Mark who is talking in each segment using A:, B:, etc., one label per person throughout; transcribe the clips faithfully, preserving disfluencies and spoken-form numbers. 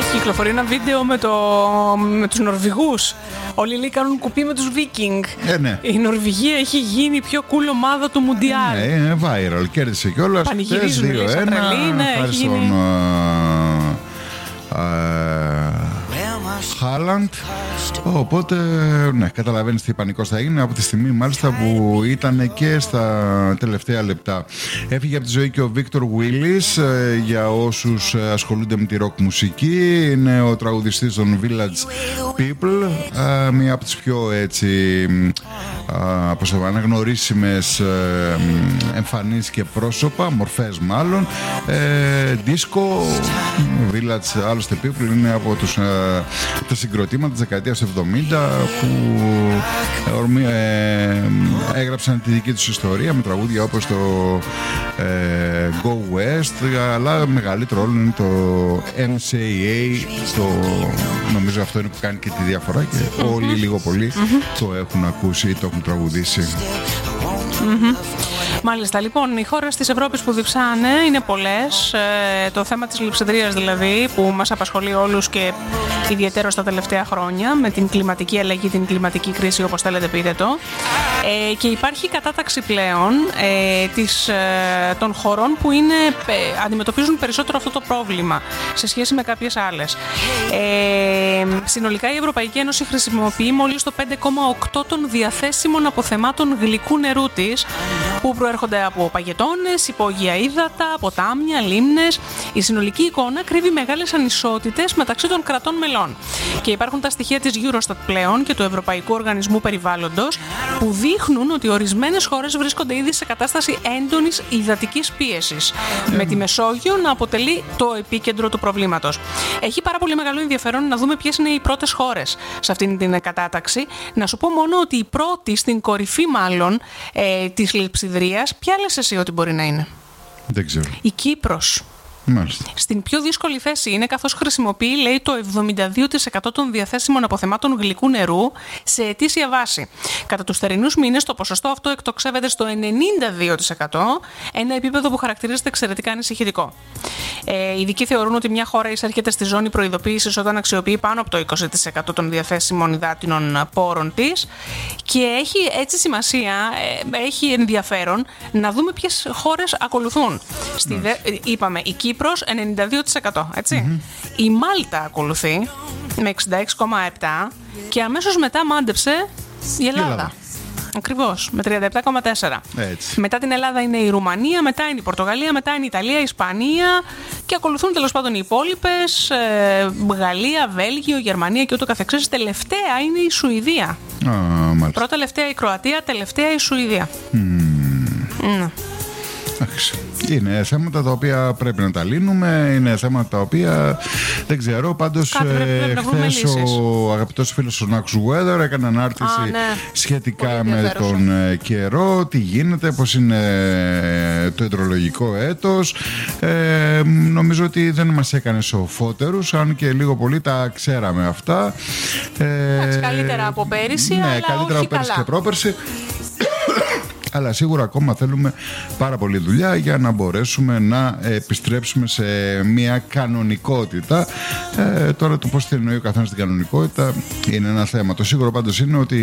A: Έχει κυκλοφορεί ένα βίντεο με, το, με τους Νορβηγούς. Όλοι λέει κάνουν κουπί με τους Βίκινγκ.
B: Ε, ναι.
A: Η Νορβηγία έχει γίνει η πιο cool ομάδα του Μουντιάλ.
B: Ναι, είναι viral. Κέρδισε κιόλας.
A: Πανηγυρίζουν, λέει, σαν τρελή. Ναι, έχει γίνει...
B: Χάλαντ. Οπότε, ναι, καταλαβαίνεις τι πανικός θα είναι από τη στιγμή μάλιστα που ήταν και στα τελευταία λεπτά. Έφυγε από τη ζωή και ο Βίκτορ Βίλις, για όσους ασχολούνται με τη ροκ μουσική. Είναι ο τραγουδιστής των Village People, μία από τις πιο έτσι αναγνωρίσιμες εμφανίσεις και πρόσωπα, μορφές μάλλον. Δίσκο, Village, άλλωστε People είναι από τους τα συγκροτήματα της δεκαετίας εβδομήντα που ε, έγραψαν τη δική τους ιστορία με τραγούδια όπως το ε, Go West, αλλά μεγαλύτερο όλο είναι το εμ σι έι, το, νομίζω αυτό είναι που κάνει και τη διαφορά και mm-hmm. όλοι λίγο πολύ mm-hmm. το έχουν ακούσει ή το έχουν τραγουδήσει.
A: Mm-hmm. Μάλιστα, λοιπόν, οι χώρες της Ευρώπης που διψάνε είναι πολλές. Ε, το θέμα της λειψιδρίας δηλαδή, που μας απασχολεί όλους και ιδιαίτερα στα τελευταία χρόνια, με την κλιματική αλλαγή, την κλιματική κρίση, όπως θέλετε πείτε το. Ε, και υπάρχει κατάταξη πλέον ε, της, ε, των χωρών που είναι, ε, αντιμετωπίζουν περισσότερο αυτό το πρόβλημα σε σχέση με κάποιες άλλες. Ε, συνολικά η Ευρωπαϊκή Ένωση χρησιμοποιεί μόλις το πέντε κόμμα οκτώ των διαθέσιμων αποθεμάτων γλυκού νερού της, που προέρχονται από παγετώνες, υπόγεια ύδατα, ποτάμια, λίμνες. Η συνολική εικόνα κρύβει μεγάλες ανισότητες μεταξύ των κρατών μελών. Και υπάρχουν τα στοιχεία της Eurostat πλέον και του Ευρωπαϊκού Οργανισμού Περιβάλλοντος που δείχνουν ότι ορισμένες χώρες βρίσκονται ήδη σε κατάσταση έντονης υδατικής πίεσης, mm. με τη Μεσόγειο να αποτελεί το επίκεντρο του προβλήματος. Έχει πάρα πολύ μεγάλο ενδιαφέρον να δούμε ποιες είναι οι πρώτες χώρες σε αυτήν την κατάταξη. Να σου πω μόνο ότι η πρώτη, στην κορυφή μάλλον ε, της λειψιδρίας, ποια λες εσύ ότι μπορεί να είναι?
B: Δεν ξέρω.
A: Η Κύπρος.
B: Μάλιστα.
A: Στην πιο δύσκολη θέση είναι, καθώς χρησιμοποιεί, λέει, το εβδομήντα δύο τοις εκατό των διαθέσιμων αποθεμάτων γλυκού νερού σε ετήσια βάση. Κατά τους θερινούς μήνες το ποσοστό αυτό εκτοξεύεται στο ενενήντα δύο τοις εκατό, ένα επίπεδο που χαρακτηρίζεται εξαιρετικά ανησυχητικό. Ε, οι ειδικοί θεωρούν ότι μια χώρα εισέρχεται στη ζώνη προειδοποίησης όταν αξιοποιεί πάνω από το είκοσι τοις εκατό των διαθέσιμων υδάτινων πόρων της, και έχει έτσι σημασία, ε, έχει ενδιαφέρον να δούμε ποιες χώρες ακολουθούν. Στη δε, είπαμε, η Κύπρος ενενήντα δύο τοις εκατό, έτσι. Mm-hmm. Η Μάλτα ακολουθεί με εξήντα έξι κόμμα επτά τοις εκατό και αμέσως μετά μάντεψε η Ελλάδα. Η Ελλάδα. Ακριβώς, με τριάντα επτά κόμμα τέσσερα τοις εκατό. Έτσι. Μετά την Ελλάδα είναι η Ρουμανία, μετά είναι η Πορτογαλία, μετά είναι η Ιταλία, η Ισπανία και ακολουθούν τέλος πάντων οι υπόλοιπες, ε, Γαλλία, Βέλγιο, Γερμανία και ούτω καθεξής. Τελευταία είναι η Σουηδία.
B: Oh,
A: πρώτα τελευταία η Κροατία, τελευταία η Σουηδία. Mm. Mm.
B: Είναι θέματα τα οποία πρέπει να τα λύνουμε, είναι θέματα τα οποία δεν ξέρω. Πάντως χθες ο αγαπητός φίλος ο Νάξου Weather έκανε ανάρτηση Α, ναι. σχετικά με τον καιρό, τι γίνεται, πώς είναι το υδρολογικό έτος. Ε, νομίζω ότι δεν μας έκανε σοφότερους, αν και λίγο πολύ τα ξέραμε αυτά.
A: Ε, καλύτερα από πέρυσι,
B: ναι,
A: αλλά
B: καλύτερα
A: όχι
B: από πέρυσι
A: καλά.
B: και πρόπερσι. Αλλά σίγουρα ακόμα θέλουμε πάρα πολλή δουλειά για να μπορέσουμε να επιστρέψουμε σε μια κανονικότητα. Ε, τώρα το πώς την εννοεί ο καθένας την κανονικότητα είναι ένα θέμα. Το σίγουρο πάντως είναι ότι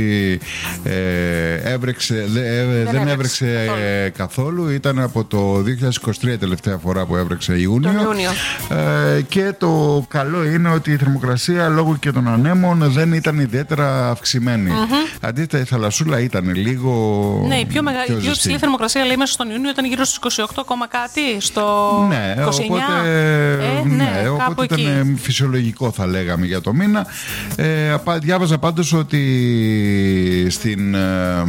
B: ε, έβρεξε, δε, ε, δεν, δεν έβρεξε καθόλου. καθόλου. Ήταν από το δύο χιλιάδες είκοσι τρία τελευταία φορά που έβρεξε Ιούνιο.
A: Ιούνιο.
B: Ε, και το καλό είναι ότι η θερμοκρασία λόγω και των ανέμων δεν ήταν ιδιαίτερα αυξημένη. Mm-hmm. Αντίθετα η θαλασσούλα ήταν λίγο...
A: Ναι, η πιο μεγάλη. Η πιο υψηλή θερμοκρασία, λέει, μέσα στον Ιούνιο ήταν γύρω στους είκοσι οκτώ, κάτι, στο
B: ναι,
A: είκοσι εννιά.
B: Οπότε,
A: ε, ναι,
B: ναι, οπότε ήταν εκεί. Φυσιολογικό θα λέγαμε για το μήνα. Ε, διάβαζα πάντως ότι στην... Ε,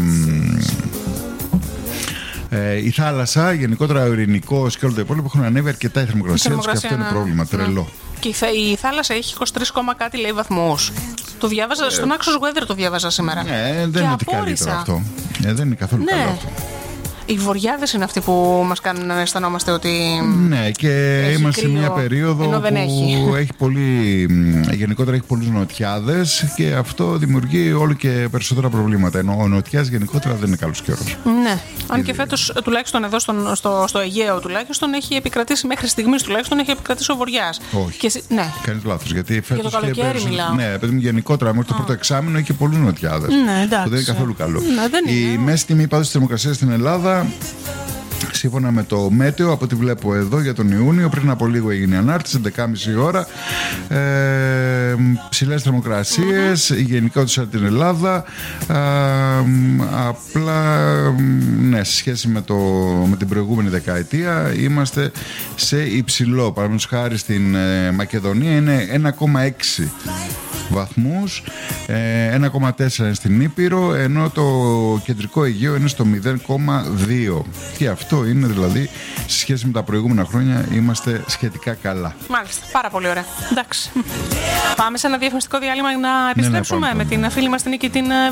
B: ε, η θάλασσα, γενικότερα ο Ειρηνικός και όλο το υπόλοιπο έχουν ανέβει αρκετά η θερμοκρασία, η θερμοκρασία και αυτό είναι πρόβλημα, τρελό.
A: Και η θάλασσα έχει είκοσι τρία, κάτι λέει βαθμούς. Το διάβαζα, ε, στον Axos Weather το διάβαζα σήμερα.
B: Ναι, δεν είναι ότι καλύτερο αυτό. Ε, δεν είναι καθόλου ναι. καλό αυτό.
A: Οι βοριάδες είναι αυτοί που μας κάνουν να αισθανόμαστε ότι.
B: Ναι, και είμαστε σε μια περίοδο που έχει. έχει πολύ. Γενικότερα έχει πολλούς νοτιάδες και αυτό δημιουργεί όλο και περισσότερα προβλήματα. Ενώ ο νοτιάς γενικότερα δεν είναι καλός καιρός.
A: Ναι. Αν και φέτος τουλάχιστον εδώ στο, στο, στο Αιγαίο τουλάχιστον έχει επικρατήσει μέχρι στιγμής τουλάχιστον έχει επικρατήσει ο βοριάς.
B: Όχι.
A: Και, ναι.
B: Κάνεις λάθος. Γιατί φέτος.
A: Για το καλοκαίρι
B: πέρσι,
A: μιλάω.
B: Ναι, παιδί μου, γενικότερα μέχρι το πρώτο εξάμηνο έχει πολλούς νοτιάδες.
A: Ναι, εντάξει.
B: Που δεν είναι καθόλου καλό.
A: Ναι, δεν είναι.
B: Η μέση τιμή πάντως της θερμοκρασίας στην Ελλάδα, σύμφωνα με το Μέτεο, από ό,τι βλέπω εδώ για τον Ιούνιο, πριν από λίγο έγινε η ανάρτηση, έντεκα και μισή ώρα. Ε, ψηλές θερμοκρασίες, mm-hmm. γενικότερα την Ελλάδα. Ε, απλά, ναι, σε σχέση με, το, με την προηγούμενη δεκαετία, είμαστε σε υψηλό. Παραδείγματος χάρη στην ε, Μακεδονία είναι ένα κόμμα έξι βαθμούς, ένα κόμμα τέσσερα είναι στην Ήπειρο, ενώ το κεντρικό Αιγαίο είναι στο μηδέν κόμμα δύο. Και αυτό είναι δηλαδή, σε σχέση με τα προηγούμενα χρόνια, είμαστε σχετικά καλά.
A: Μάλιστα, πάρα πολύ ωραία. Εντάξει. Πάμε σε ένα διαφημιστικό διάλειμμα να επιστρέψουμε ναι, ναι, με την φίλη μας την Νίκη την